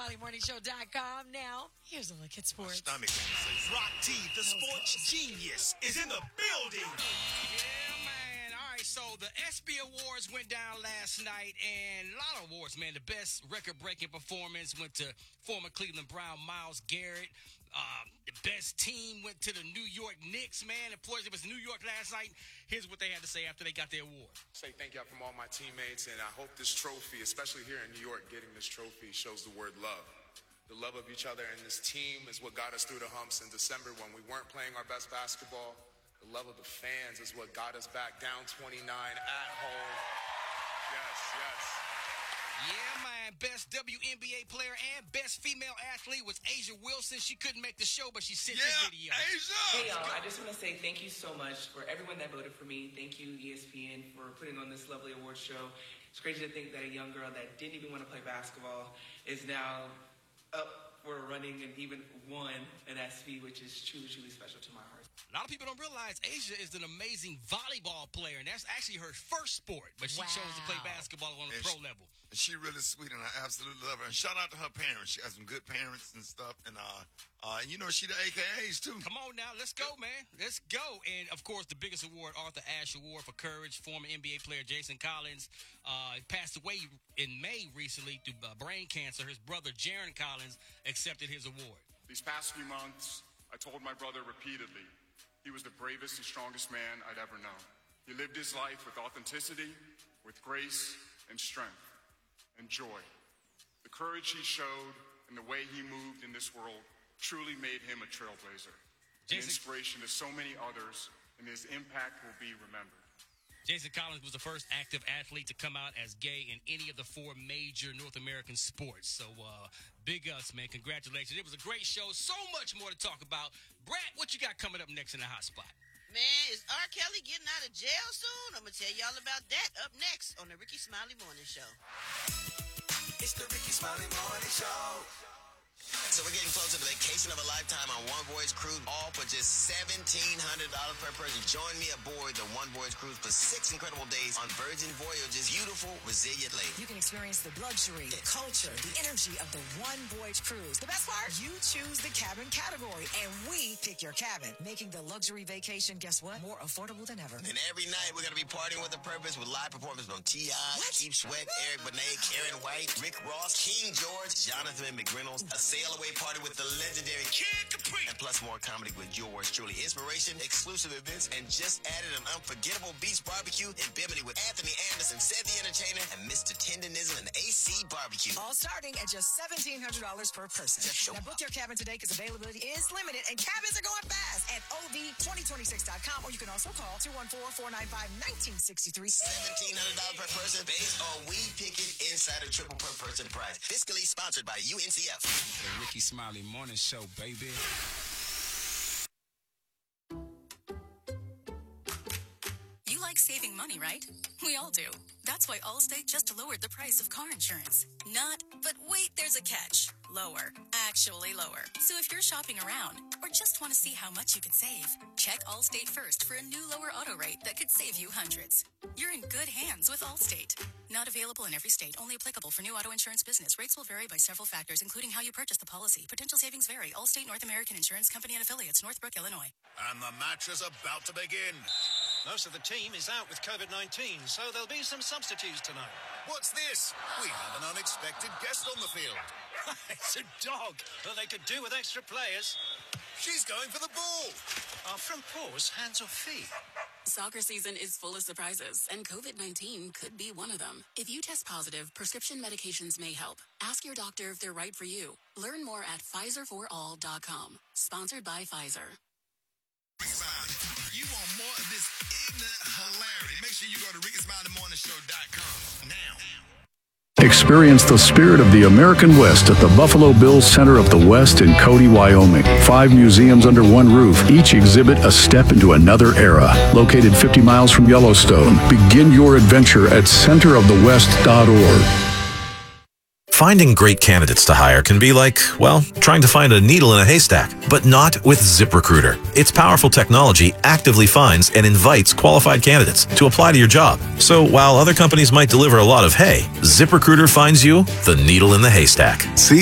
SmileyMorningShow.com. Now, here's a look at sports. Rock T, the sports genius, is in the building. Yeah, man. All right, so the ESPY Awards went down last night, and a lot of awards, man. The best record-breaking performance went to former Cleveland Brown Myles Garrett. The best team went to the New York Knicks, man. Of course, it was New York last night. Here's what they had to say after they got their award. Say thank you from all my teammates, and I hope this trophy, especially here in New York, getting this trophy shows the word love. The love of each other and this team is what got us through the humps in December when we weren't playing our best basketball. The love of the fans is what got us back down 29 at home. Yes. Yeah, man. Best WNBA player and best female athlete was A'ja Wilson. She couldn't make the show, but she sent this video. A'ja! Hey, y'all. I just want to say thank you so much for everyone that voted for me. Thank you, ESPN, for putting on this lovely award show. It's crazy to think that a young girl that didn't even want to play basketball is now up for running and even won an ESPY, which is truly, truly special to my heart. A lot of people don't realize A'ja is an amazing volleyball player, and that's actually her first sport, but she chose to play basketball on the pro level. And she really sweet, and I absolutely love her. And shout out to her parents. She has some good parents and stuff, and you know, she the AKAs, too. Come on now, let's go, man. Let's go. And, of course, the biggest award, Arthur Ashe Award for Courage, former NBA player Jason Collins passed away in May recently through brain cancer. His brother, Jaron Collins, accepted his award. These past few months, I told my brother repeatedly he was the bravest and strongest man I'd ever known. He lived his life with authenticity, with grace and strength and joy. The courage he showed and the way he moved in this world truly made him a trailblazer, an inspiration to so many others, and his impact will be remembered. Jason Collins was the first active athlete to come out as gay in any of the four major North American sports. So, big ups, man. Congratulations. It was a great show. So much more to talk about. Brad, what you got coming up next in the hot spot? Man, is R. Kelly getting out of jail soon? I'm going to tell y'all about that up next on the Ricky Smiley Morning Show. It's the Ricky Smiley Morning Show. So we're getting close to the vacation of a lifetime on One Voyage Cruise, all for just $1,700 per person. Join me aboard the One Voyage Cruise for 6 incredible days on Virgin Voyage's beautiful, resilient lake. You can experience the luxury, the culture, the energy of the One Voyage Cruise. The best part? You choose the cabin category, and we pick your cabin, making the luxury vacation, guess what? More affordable than ever. And every night we're going to be partying with a purpose with live performances from T.I., Keith Sweat, Eric Benet, Karen White, Rick Ross, King George, Jonathan McReynolds, a sail-away party with the legendary Kid Capri, and plus more comedy with yours truly. Inspiration, exclusive events, and just added an unforgettable beach barbecue in Bimini with Anthony Anderson, Seth the Entertainer, and Mr. Tendonism and AC Barbecue. All starting at just $1,700 per person. Now book your cabin today because availability is limited and cabins are going fast at OV2026.com, or you can also call 214-495-1963. $1,700 per person based on We Pick It Insider triple per person price. Fiscally sponsored by UNCF. The Ricky Smiley Morning Show, baby. You like saving money, right? We all do. That's why Allstate just lowered the price of car insurance. Not, but wait, there's a catch. Lower. Actually lower. So if you're shopping around or just want to see how much you could save, check Allstate first for a new lower auto rate that could save you hundreds. You're in good hands with Allstate. Not available in every state. Only applicable for new auto insurance business. Rates will vary by several factors, including how you purchase the policy. Potential savings vary. Allstate North American Insurance Company and Affiliates, Northbrook, Illinois. And the match is about to begin. Most of the team is out with COVID-19, so there'll be some substitutes tonight. What's this? We have an unexpected guest on the field. It's a dog. Well, they could do with extra players. She's going for the ball. From paws, hands or feet? Soccer season is full of surprises, and COVID-19 could be one of them. If you test positive, prescription medications may help. Ask your doctor if they're right for you. Learn more at PfizerForAll.com. Sponsored by Pfizer. You want more of this ignorant hilarity? Make sure you go to RickySmileyMorningShow.com now. Experience the spirit of the American West at the Buffalo Bills Center of the West in Cody, Wyoming. 5 museums under one roof, each exhibit a step into another era. Located 50 miles from Yellowstone, begin your adventure at centerofthewest.org. Finding great candidates to hire can be like, well, trying to find a needle in a haystack, but not with ZipRecruiter. Its powerful technology actively finds and invites qualified candidates to apply to your job. So while other companies might deliver a lot of hay, ZipRecruiter finds you the needle in the haystack. See